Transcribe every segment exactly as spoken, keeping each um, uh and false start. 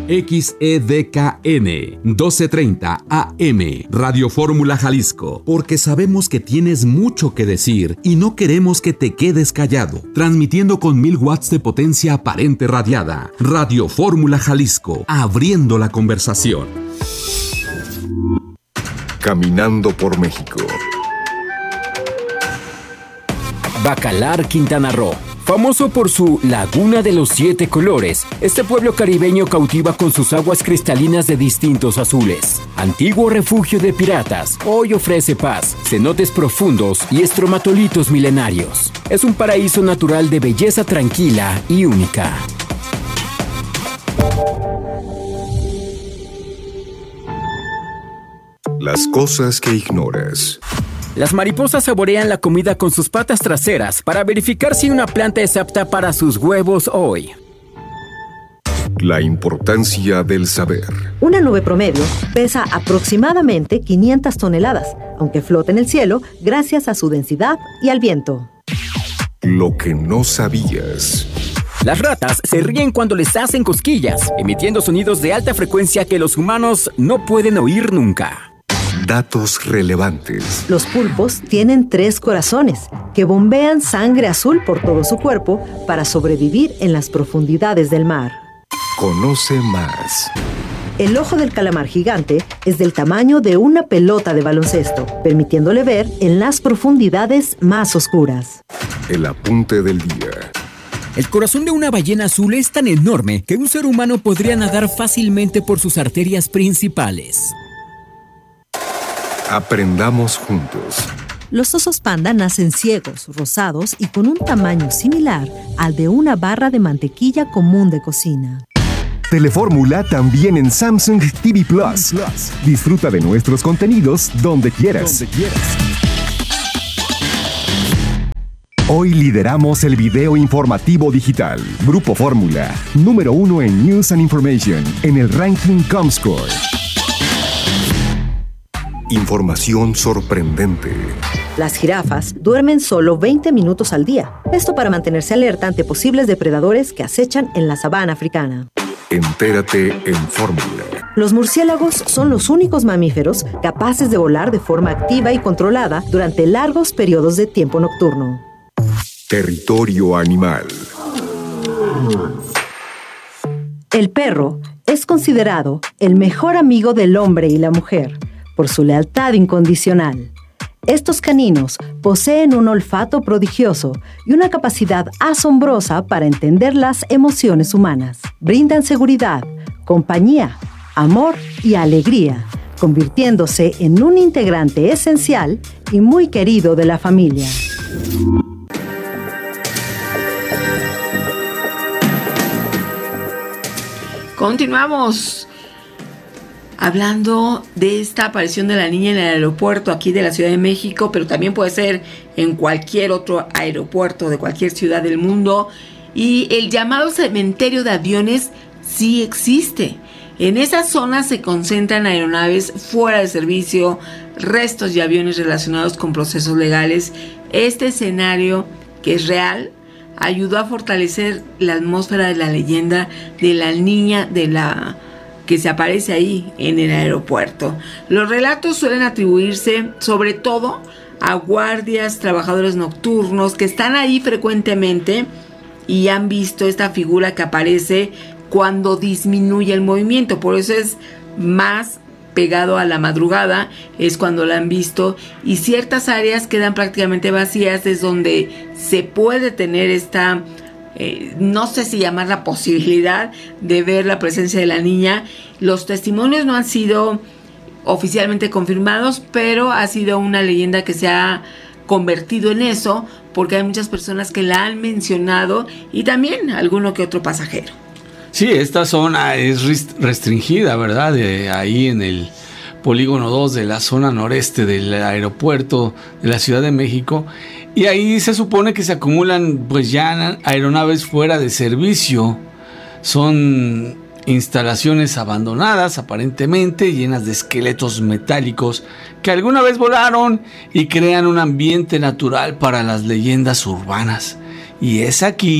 X E D K N doce treinta A M, Radio Fórmula Jalisco, porque sabemos que tienes mucho que decir y no queremos que te quedes callado. Transmitiendo con mil watts de potencia aparente radiada. Radio Fórmula Jalisco, abriendo la conversación. Caminando por México. Bacalar, Quintana Roo. Famoso por su Laguna de los Siete Colores, este pueblo caribeño cautiva con sus aguas cristalinas de distintos azules. Antiguo refugio de piratas, hoy ofrece paz, cenotes profundos y estromatolitos milenarios. Es un paraíso natural de belleza tranquila y única. Las cosas que ignoras. Las mariposas saborean la comida con sus patas traseras para verificar si una planta es apta para sus huevos hoy. La importancia del saber. Una nube promedio pesa aproximadamente quinientas toneladas, aunque flota en el cielo gracias a su densidad y al viento. Lo que no sabías. Las ratas se ríen cuando les hacen cosquillas, emitiendo sonidos de alta frecuencia que los humanos no pueden oír nunca. Datos relevantes. Los pulpos tienen tres corazones que bombean sangre azul por todo su cuerpo para sobrevivir en las profundidades del mar. Conoce más. El ojo del calamar gigante es del tamaño de una pelota de baloncesto, permitiéndole ver en las profundidades más oscuras. El apunte del día. El corazón de una ballena azul es tan enorme que un ser humano podría nadar fácilmente por sus arterias principales. Aprendamos juntos. Los osos panda nacen ciegos, rosados y con un tamaño similar al de una barra de mantequilla común de cocina. Telefórmula también en Samsung T V Plus. Disfruta de nuestros contenidos donde quieras. Donde quieras. Hoy lideramos el video informativo digital. Grupo Fórmula, número uno en News and Information en el ranking Comscore. Información sorprendente. Las jirafas duermen solo veinte minutos al día. Esto para mantenerse alerta ante posibles depredadores que acechan en la sabana africana. Entérate en Fórmula. Los murciélagos son los únicos mamíferos capaces de volar de forma activa y controlada durante largos periodos de tiempo nocturno. Territorio animal. El perro es considerado el mejor amigo del hombre y la mujer por su lealtad incondicional. Estos caninos poseen un olfato prodigioso y una capacidad asombrosa para entender las emociones humanas. Brindan seguridad, compañía, amor y alegría, convirtiéndose en un integrante esencial y muy querido de la familia. Continuamos hablando de esta aparición de la niña en el aeropuerto aquí de la Ciudad de México, pero también puede ser en cualquier otro aeropuerto de cualquier ciudad del mundo. Y el llamado cementerio de aviones sí existe. En esa zona se concentran aeronaves fuera de servicio, restos de aviones relacionados con procesos legales. Este escenario, que es real, ayudó a fortalecer la atmósfera de la leyenda de la niña de la que se aparece ahí en el aeropuerto. Los relatos suelen atribuirse sobre todo a guardias, trabajadores nocturnos que están ahí frecuentemente y han visto esta figura que aparece cuando disminuye el movimiento. Por eso es más pegado a la madrugada, es cuando la han visto, y ciertas áreas quedan prácticamente vacías, es donde se puede tener esta Eh, no sé si llamar la posibilidad de ver la presencia de la niña. Los testimonios no han sido oficialmente confirmados, pero ha sido una leyenda que se ha convertido en eso, porque hay muchas personas que la han mencionado y también alguno que otro pasajero. Sí, esta zona es restringida, ¿verdad? De ahí en el polígono dos de la zona noreste del aeropuerto de la Ciudad de México. Y ahí se supone que se acumulan pues ya aeronaves fuera de servicio. Son instalaciones abandonadas aparentemente, llenas de esqueletos metálicos que alguna vez volaron y crean un ambiente natural para las leyendas urbanas. Y es aquí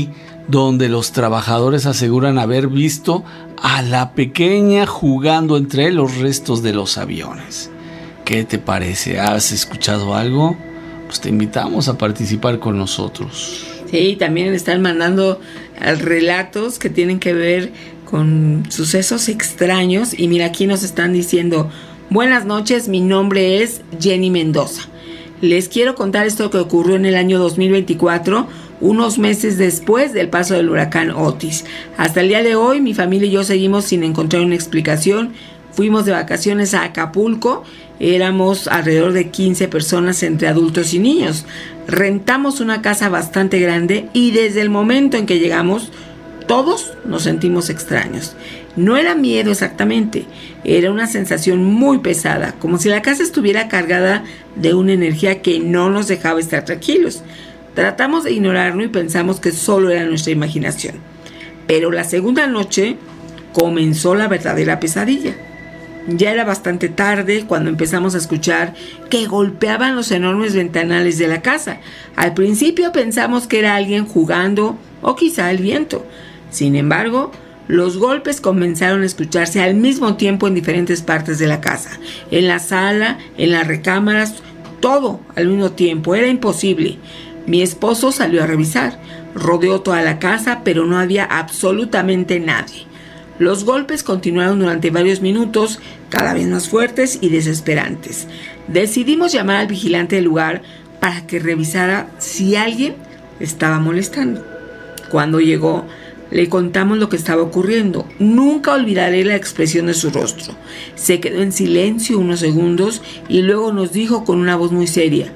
donde los trabajadores aseguran haber visto a la pequeña jugando entre los restos de los aviones. ¿Qué te parece? ¿Has escuchado algo? Pues te invitamos a participar con nosotros. Sí, también están mandando relatos que tienen que ver con sucesos extraños. Y mira, aquí nos están diciendo: buenas noches, mi nombre es Jenny Mendoza. Les quiero contar esto que ocurrió en el año dos mil veinticuatro, unos meses después del paso del huracán Otis. Hasta el día de hoy, mi familia y yo seguimos sin encontrar una explicación. Fuimos de vacaciones a Acapulco, éramos alrededor de quince personas entre adultos y niños. Rentamos una casa bastante grande y desde el momento en que llegamos, todos nos sentimos extraños. No era miedo exactamente, era una sensación muy pesada, como si la casa estuviera cargada de una energía que no nos dejaba estar tranquilos. Tratamos de ignorarlo y pensamos que solo era nuestra imaginación. Pero la segunda noche comenzó la verdadera pesadilla. Ya era bastante tarde cuando empezamos a escuchar que golpeaban los enormes ventanales de la casa. Al principio pensamos que era alguien jugando o quizá el viento. Sin embargo, los golpes comenzaron a escucharse al mismo tiempo en diferentes partes de la casa. En la sala, en las recámaras, todo al mismo tiempo. Era imposible. Mi esposo salió a revisar. Rodeó toda la casa, pero no había absolutamente nadie. Los golpes continuaron durante varios minutos, cada vez más fuertes y desesperantes. Decidimos llamar al vigilante del lugar para que revisara si alguien estaba molestando. Cuando llegó, le contamos lo que estaba ocurriendo. Nunca olvidaré la expresión de su rostro. Se quedó en silencio unos segundos y luego nos dijo con una voz muy seria: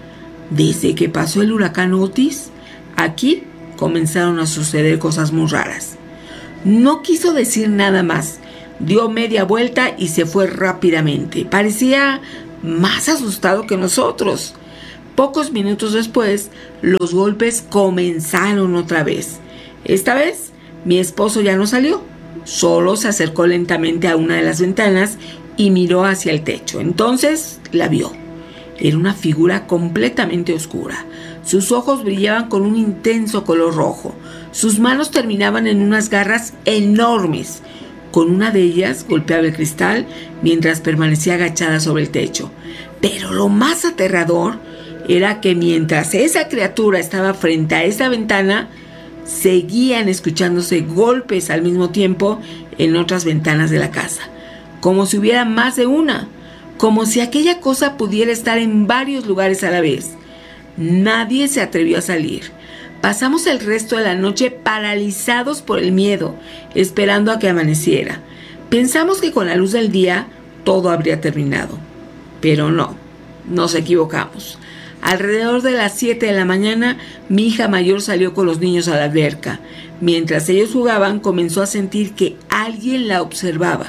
desde que pasó el huracán Otis, aquí comenzaron a suceder cosas muy raras. No quiso decir nada más. Dio media vuelta y se fue rápidamente. Parecía más asustado que nosotros. Pocos minutos después, los golpes comenzaron otra vez. Esta vez, mi esposo ya no salió. Solo se acercó lentamente a una de las ventanas y miró hacia el techo. Entonces la vio. Era una figura completamente oscura. Sus ojos brillaban con un intenso color rojo. Sus manos terminaban en unas garras enormes. Con una de ellas golpeaba el cristal mientras permanecía agachada sobre el techo. Pero lo más aterrador era que mientras esa criatura estaba frente a esa ventana, seguían escuchándose golpes al mismo tiempo en otras ventanas de la casa, como si hubiera más de una, como si aquella cosa pudiera estar en varios lugares a la vez. Nadie se atrevió a salir. Pasamos el resto de la noche paralizados por el miedo, esperando a que amaneciera. Pensamos que con la luz del día todo habría terminado, pero no, nos equivocamos. Alrededor de las siete de la mañana, mi hija mayor salió con los niños a la alberca. Mientras ellos jugaban, comenzó a sentir que alguien la observaba.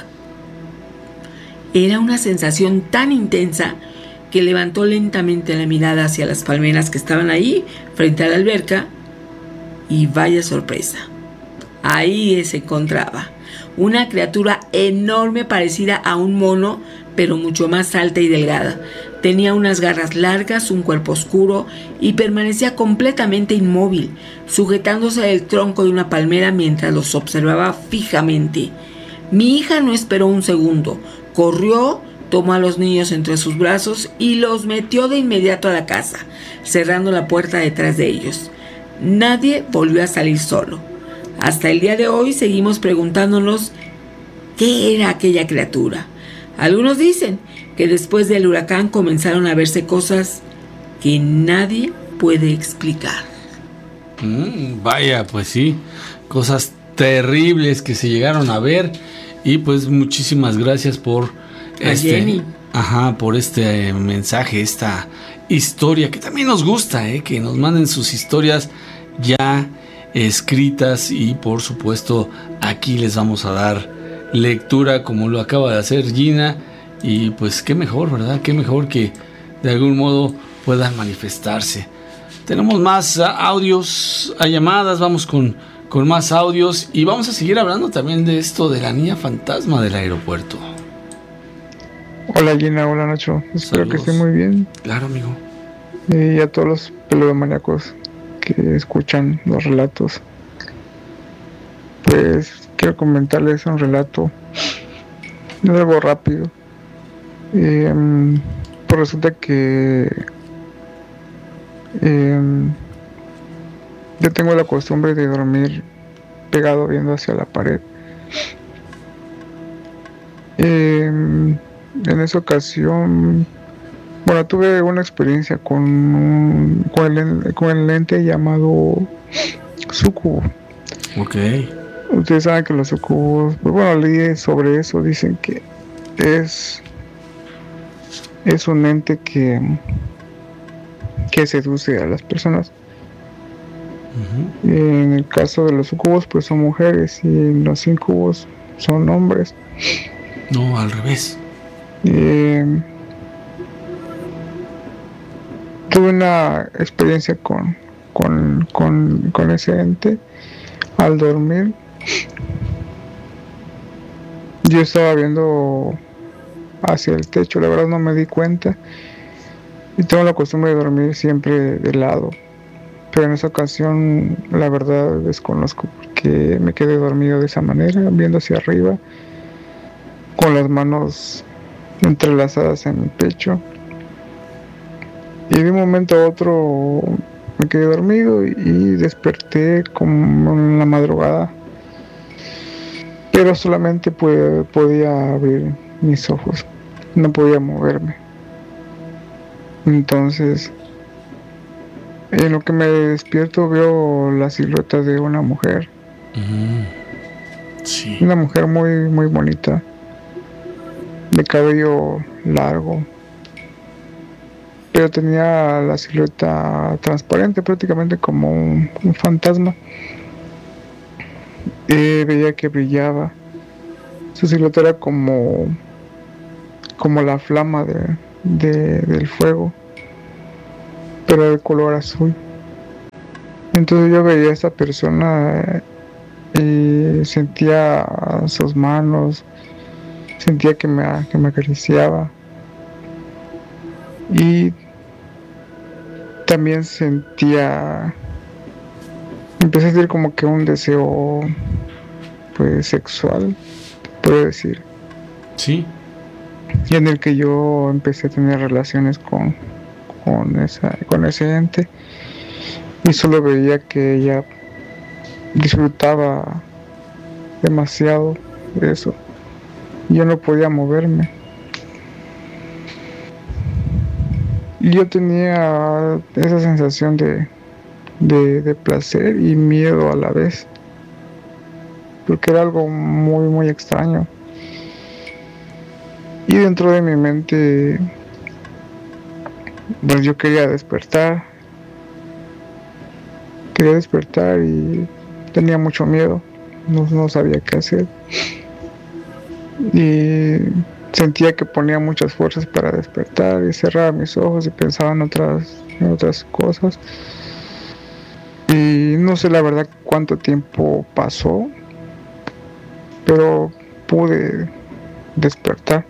Era una sensación tan intensa que levantó lentamente la mirada hacia las palmeras que estaban ahí, frente a la alberca, y vaya sorpresa. Ahí se encontraba una criatura enorme parecida a un mono, pero mucho más alta y delgada. Tenía unas garras largas, un cuerpo oscuro y permanecía completamente inmóvil, sujetándose del tronco de una palmera mientras los observaba fijamente. Mi hija no esperó un segundo. Corrió, tomó a los niños entre sus brazos y los metió de inmediato a la casa, cerrando la puerta detrás de ellos. Nadie volvió a salir solo. Hasta el día de hoy seguimos preguntándonos qué era aquella criatura. Algunos dicen que después del huracán comenzaron a verse cosas que nadie puede explicar. Mm, vaya, pues sí, cosas terribles que se llegaron a ver. Y pues muchísimas gracias por este, Jenny. ajá, por este mensaje, esta historia que también nos gusta, ¿eh? Que nos manden sus historias ya escritas y por supuesto aquí les vamos a dar lectura como lo acaba de hacer Gina y pues qué mejor, ¿verdad? Qué mejor que de algún modo puedan manifestarse. Tenemos más audios, a llamadas, vamos con, con más audios y vamos a seguir hablando también de esto de la niña fantasma del aeropuerto. Hola Gina, hola Nacho, espero Saludos. que estén muy bien. Claro, amigo. Y a todos los peludomaníacos que escuchan los relatos. pues quiero comentarles un relato, algo rápido. Eh, pues resulta que eh, yo tengo la costumbre de dormir pegado viendo hacia la pared. Eh, en esa ocasión, bueno, tuve una experiencia con, un, con, el, con el ente llamado sucubo. Ok. Ustedes saben que los sucubos, pues bueno, leí sobre eso, dicen que es es un ente que que seduce a las personas. Uh-huh. En el caso de los sucubos, pues son mujeres, y los incubos son hombres. No, al revés. Eh, tuve una experiencia con, con, con, con ese ente al dormir. Yo estaba viendo hacia el techo, la verdad no me di cuenta. Y tengo la costumbre de dormir siempre de lado. Pero en esa ocasión, la verdad, desconozco porque me quedé dormido de esa manera, viendo hacia arriba, con las manos entrelazadas en mi pecho. Y de un momento a otro me quedé dormido y desperté como en la madrugada. Pero solamente pude, podía abrir mis ojos, no podía moverme. Entonces, en lo que me despierto veo la silueta de una mujer. Mm, sí. Una mujer muy, muy bonita, de cabello largo, pero tenía la silueta transparente, prácticamente como un, un fantasma. Eh, veía que brillaba. Su silueta era como, como la flama de, de, del fuego, pero de color azul. Entonces yo veía a esta persona y sentía sus manos, sentía que me, que me acariciaba, y también sentía, empecé a sentir como que un deseo, pues, sexual, puedo decir. Sí. Y en el que yo empecé a tener relaciones con, con, esa, con ese ente, y solo veía que ella disfrutaba demasiado de eso. Yo no podía moverme. Y yo tenía esa sensación de, de, de placer y miedo a la vez, porque era algo muy, muy extraño. Y dentro de mi mente, pues yo quería despertar. Quería despertar y tenía mucho miedo. No, no sabía qué hacer. Y sentía que ponía muchas fuerzas para despertar, y cerraba mis ojos y pensaba en otras, en otras cosas. Y no sé la verdad cuánto tiempo pasó, pero pude despertar.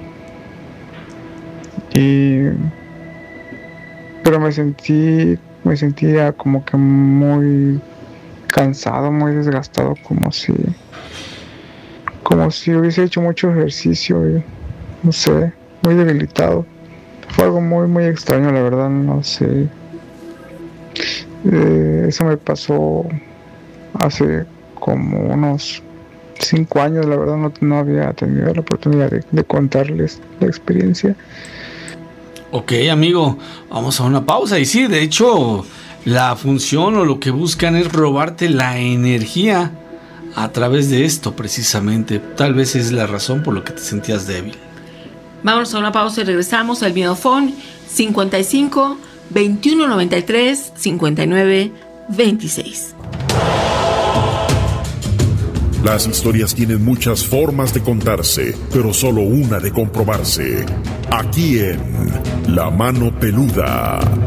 Y pero me sentí me sentía como que muy cansado, muy desgastado, como si como si hubiese hecho mucho ejercicio y no sé, muy debilitado. Fue algo muy muy extraño, la verdad, no sé. Eh, eso me pasó hace como unos cinco años, la verdad no, no había tenido la oportunidad de, de contarles la experiencia. Ok, amigo, vamos a una pausa. Y sí, de hecho, la función o lo que buscan es robarte la energía a través de esto, precisamente. Tal vez es la razón por la que te sentías débil. Vamos a una pausa y regresamos al Miedofón cincuenta y cinco, veintiuno noventa y tres, cincuenta y nueve, veintiséis. Las historias tienen muchas formas de contarse, pero solo una de comprobarse. Aquí en La Mano Peluda.